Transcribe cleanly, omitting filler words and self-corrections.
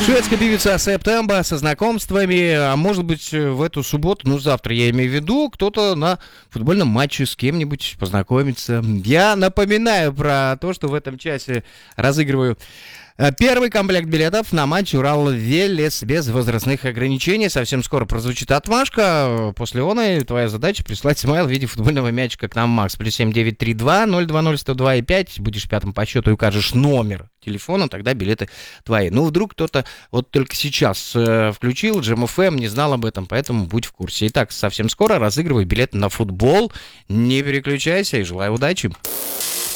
Шведская певица Септемба со знакомствами, а может быть в эту субботу, завтра я имею в виду, кто-то на футбольном матче с кем-нибудь познакомится. Я напоминаю про то, что в этом часе разыгрываю первый комплект билетов на матч Урал-Велес без возрастных ограничений. Совсем скоро прозвучит отмашка. После оной твоя задача прислать смайл в виде футбольного мячика к нам, Макс. +7 932 020 102 5. Будешь пятым по счету и укажешь номер телефона, тогда билеты твои. Вдруг кто-то вот только сейчас включил Jam FM, не знал об этом, поэтому будь в курсе. Итак, совсем скоро разыгрываю билеты на футбол. Не переключайся и желаю удачи.